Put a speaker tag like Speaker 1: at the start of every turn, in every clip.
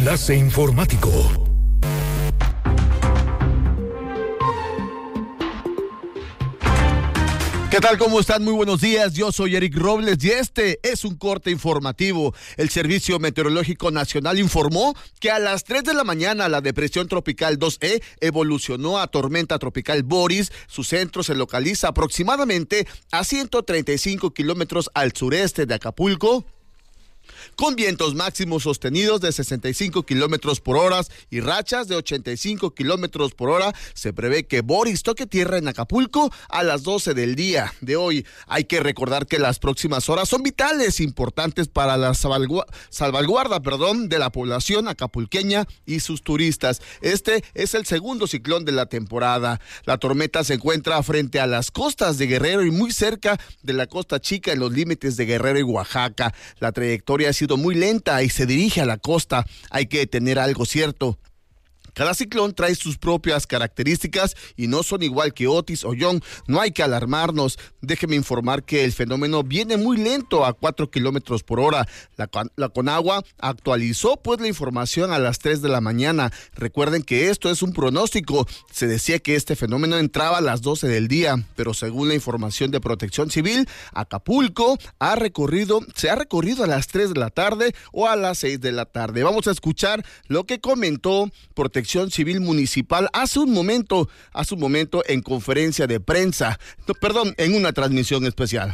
Speaker 1: Enlace Informático.
Speaker 2: ¿Qué tal? ¿Cómo están? Muy buenos días. Yo soy Eric Robles y este es un corte informativo. El Servicio Meteorológico Nacional informó que a las 3 de la mañana la depresión tropical 2E evolucionó a tormenta tropical Boris. Su centro se localiza aproximadamente a 135 kilómetros al sureste de Acapulco, con vientos máximos sostenidos de 65 kilómetros por hora y rachas de 85 kilómetros por hora. Se prevé que Boris toque tierra en Acapulco a las 12 del día de hoy. Hay que recordar que las próximas horas son vitales, importantes para la salvaguarda de la población acapulqueña y sus turistas. Este es el segundo ciclón de la temporada. La tormenta se encuentra frente a las costas de Guerrero y muy cerca de la Costa Chica en los límites de Guerrero y Oaxaca. La trayectoria ha sido muy lenta y se dirige a la costa. Hay que tener algo cierto: cada ciclón trae sus propias características y no son igual que Otis o John. No hay que alarmarnos. Déjeme informar que el fenómeno viene muy lento, a 4 kilómetros por hora. La Conagua actualizó pues la información a las 3 de la mañana. Recuerden que esto es un pronóstico. Se decía que este fenómeno entraba a las 12 del día, pero según la información de Protección Civil, Acapulco se ha recorrido a las 3 de la tarde o a las 6 de la tarde. Vamos a escuchar lo que comentó Protección Civil Municipal hace un momento en conferencia de prensa, en una transmisión especial.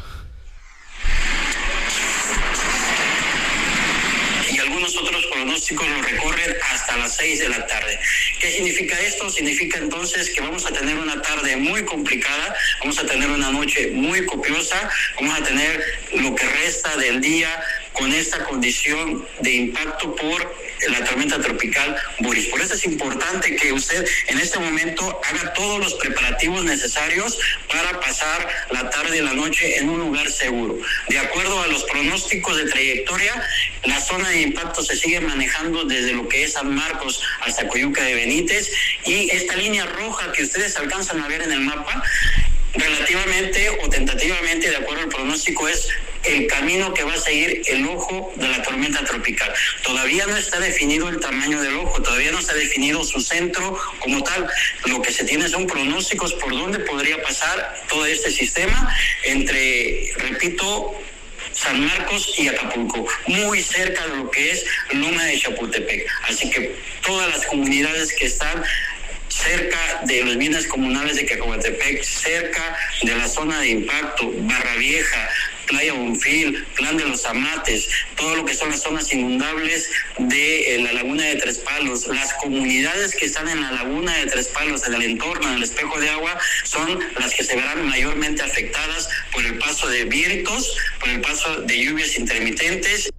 Speaker 3: Y algunos otros pronósticos lo recorren hasta las 6 de la tarde. ¿Qué significa esto? Significa entonces que vamos a tener una tarde muy complicada, vamos a tener una noche muy copiosa, vamos a tener lo que resta del día con esta condición de impacto por la tormenta tropical Boris. Por eso es importante que usted en este momento haga todos los preparativos necesarios para pasar la tarde y la noche en un lugar seguro. De acuerdo a los pronósticos de trayectoria, la zona de impacto se sigue manejando desde lo que es San Marcos hasta Coyuca de Benítez, y esta línea roja que ustedes alcanzan a ver en el mapa, relativamente o tentativamente, de acuerdo al pronóstico, es el camino que va a seguir el ojo de la tormenta tropical. Todavía no está definido el tamaño del ojo, todavía no está definido su centro como tal. Lo que se tiene son pronósticos por dónde podría pasar todo este sistema entre, repito, San Marcos y Acapulco, muy cerca de lo que es Loma de Chapultepec. Así que todas las comunidades que están cerca de los bienes comunales de Cacahuatepec, cerca de la zona de impacto, Barra Vieja, Playa Bonfil, Plan de los Amates, todo lo que son las zonas inundables de la Laguna de Tres Palos, las comunidades que están en la Laguna de Tres Palos, en el entorno, en el espejo de agua, son las que se verán mayormente afectadas por el paso de vientos, por el paso de lluvias intermitentes.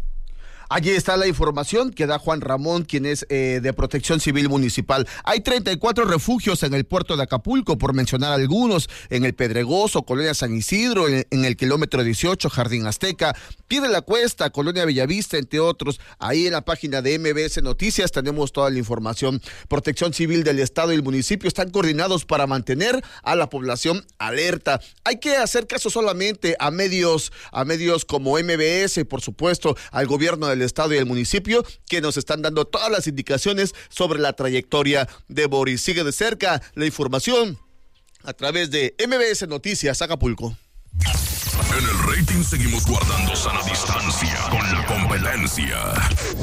Speaker 2: Allí está la información que da Juan Ramón, quien es de Protección Civil Municipal. Hay 34 refugios en el puerto de Acapulco, por mencionar algunos: en el Pedregoso, Colonia San Isidro, en el kilómetro 18, Jardín Azteca, Pie de la Cuesta, Colonia Bellavista, entre otros. Ahí en la página de MBS Noticias tenemos toda la información. Protección Civil del Estado y el municipio están coordinados para mantener a la población alerta. Hay que hacer caso solamente a medios como MBS, por supuesto, al gobierno del Estado y el municipio, que nos están dando todas las indicaciones sobre la trayectoria de Boris. Sigue de cerca la información a través de MBS Noticias Acapulco.
Speaker 1: En el rating seguimos guardando sana distancia con la competencia.